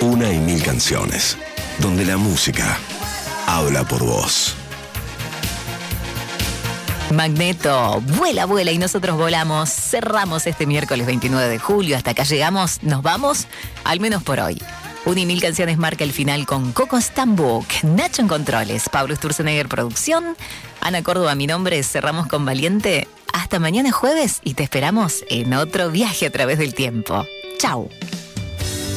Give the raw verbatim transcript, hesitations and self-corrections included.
Una y mil canciones, donde la música habla por vos. Magneto, vuela, vuela y nosotros volamos. Cerramos este miércoles veintinueve de julio. Hasta acá llegamos. Nos vamos, al menos por hoy. Una y mil canciones marca el final con Coco Stambuk, Nacho en controles, Pablo Sturzenegger producción, Ana Córdoba mi nombre. Cerramos con Valiente. Hasta mañana jueves y te esperamos en otro viaje a través del tiempo. Chau.